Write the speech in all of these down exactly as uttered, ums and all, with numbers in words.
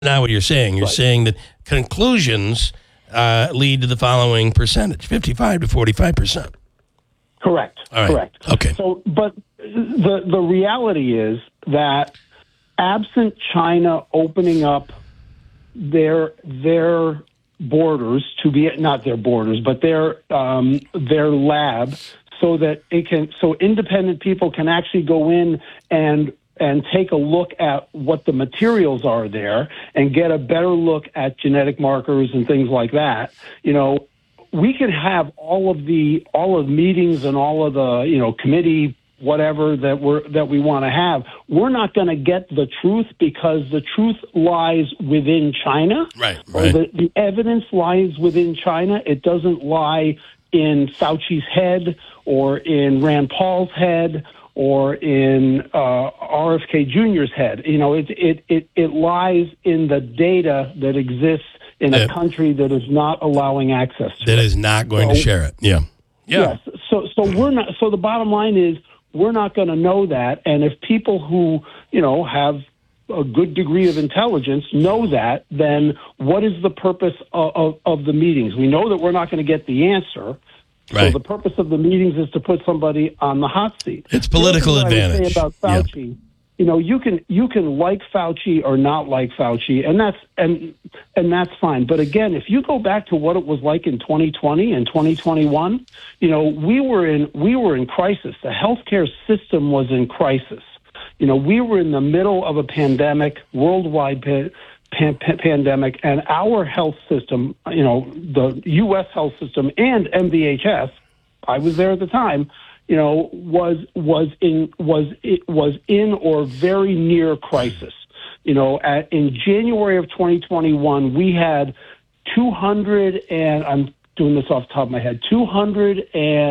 not what you're saying. You're Right. saying that conclusions uh, lead to the following percentage, fifty-five to forty-five percent. Correct. All right. Correct. Okay. So, but the the reality is that absent China opening up their their borders to be not their borders, but their um, their lab, so that it can so independent people can actually go in and and take a look at what the materials are there and get a better look at genetic markers and things like that. You know, we could have all of the all of the meetings and all of the you know committee whatever that we're that we want to have. We're not going to get the truth because the truth lies within China. Right. Or Right. the, the evidence lies within China. It doesn't lie in Fauci's head or in Rand Paul's head or in uh, R F K Junior's head. You know, it it it it lies in the data that exists in a Yeah. country that is not allowing access to That it. is not going to So- share it. Yeah. Yeah. Yes. So so we're not. So the bottom line is we're not going to know that. And if people who you know have a good degree of intelligence know that, then what is the purpose of, of, of the meetings? We know that we're not going to get the answer. Right. So the purpose of the meetings is to put somebody on the hot seat. It's political The other thing I would advantage. say about Yeah. Fauci, you know, you can you can like Fauci or not like Fauci, and that's and and that's fine. But again, if you go back to what it was like in twenty twenty and twenty twenty-one, you know, we were in we were in crisis. The healthcare system was in crisis. You know, we were in the middle of a pandemic, worldwide pa- pa- pa- pandemic, and our health system, you know, the U S health system and M V H S, I was there at the time, you know, was was in was it was in or very near crisis. You know, at, in January of twenty twenty-one, we had two hundred and I'm doing this off the top of my head, two hundred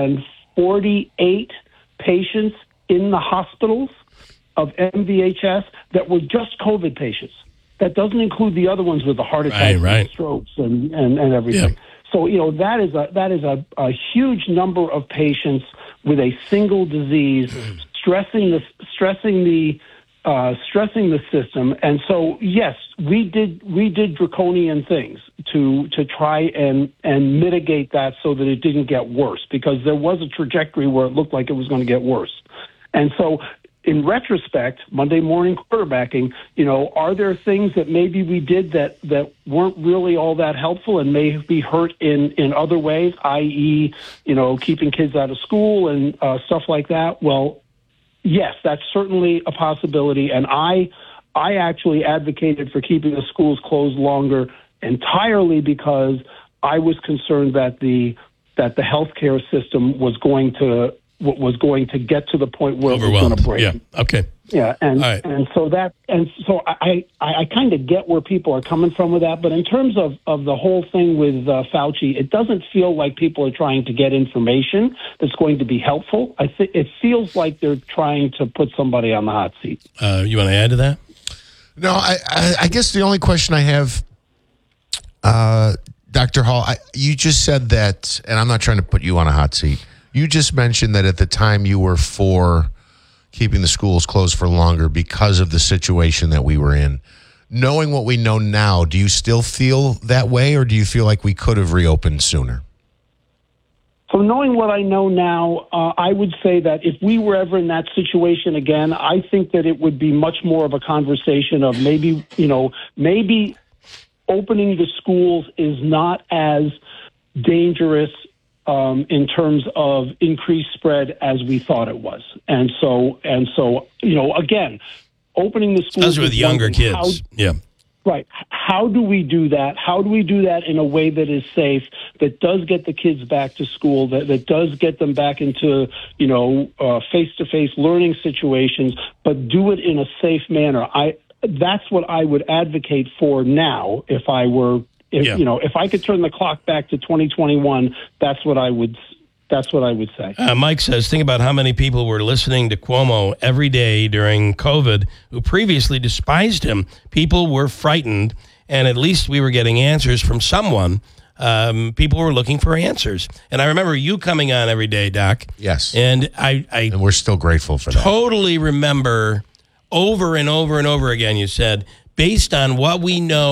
forty-eight patients in the hospitals of M V H S that were just COVID patients. That doesn't include the other ones with the heart attacks, Right, right. and strokes, and, and, and everything. Yeah. So you know that is a that is a, a huge number of patients with a single disease, stressing the stressing the uh, stressing the system. And so yes, we did we did draconian things to to try and and mitigate that so that it didn't get worse, because there was a trajectory where it looked like it was going to get worse. And so, in retrospect, Monday morning quarterbacking, you know, are there things that maybe we did that, that weren't really all that helpful and may be hurt in, in other ways, that is, you know, keeping kids out of school and uh, stuff like that? Well, yes, that's certainly a possibility. And I, I actually advocated for keeping the schools closed longer entirely because I was concerned that the that the healthcare system was going to was going to get to the point where it was going to break. Yeah. Okay. Yeah, and All right. and so that and so I I, I kind of get where people are coming from with that, but in terms of, of the whole thing with uh, Fauci, it doesn't feel like people are trying to get information that's going to be helpful. I think it feels like they're trying to put somebody on the hot seat. Uh, you want to add to that? No, I, I, I guess the only question I have, uh, Doctor Hall, I, you just said that, and I'm not trying to put you on a hot seat. You just mentioned that at the time you were for keeping the schools closed for longer because of the situation that we were in. Knowing what we know now, do you still feel that way, or do you feel like we could have reopened sooner? So knowing what I know now, uh, I would say that if we were ever in that situation again, I think that it would be much more of a conversation of maybe, you know, maybe opening the schools is not as dangerous um, in terms of increased spread as we thought it was. And so, and so, you know, again, opening the schools Those with is younger one thing. kids. How, Yeah. Right. How do we do that? How do we do that in a way that is safe, that does get the kids back to school, that, that does get them back into, you know, uh, face-to-face learning situations, but do it in a safe manner? I that's what I would advocate for now if I were, if, Yeah. you know, if I could turn the clock back to twenty twenty-one, that's what I would That's what I would say. Uh, Mike says, think about how many people were listening to Cuomo every day during COVID who previously despised him. People were frightened, and at least we were getting answers from someone. Um, people were looking for answers. And I remember you coming on every day, Doc. Yes. And I, I And we're still grateful for that. totally remember over and over and over again you said, based on what we know